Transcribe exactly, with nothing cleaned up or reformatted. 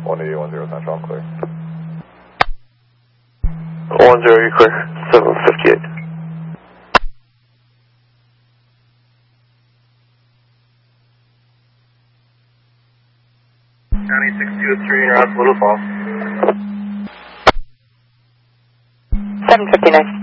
one eighty, one zero, Central, I'm clear. one zero, you're clear. seven fifty-eight. County six two three, in route to Little Falls. seven fifty-nine.